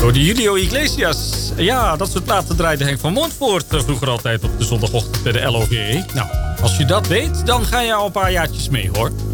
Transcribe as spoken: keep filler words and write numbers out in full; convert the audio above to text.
Door de Julio Iglesias. Ja, dat soort platen draaide Henk van Montvoort vroeger altijd op de zondagochtend bij de L O V E. Nou, als je dat weet, dan ga je al een paar jaartjes mee, hoor.